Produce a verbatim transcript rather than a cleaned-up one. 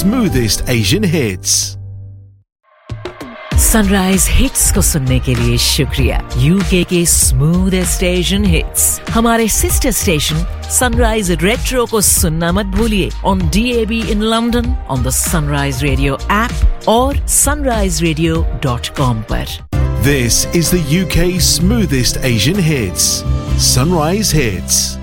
smoothest Asian hits. Sunrise hits को सुनने के लिए शुक्रिया। यूके के स्मूथेस्ट एशियन हिट्स हमारे सिस्टर स्टेशन सनराइज रेट्रो को सुनना मत भूलिए on D A B in London, on the Sunrise Radio app और sunrise radio dot com पर। This is the U K's smoothest Asian hits. Sunrise Hits.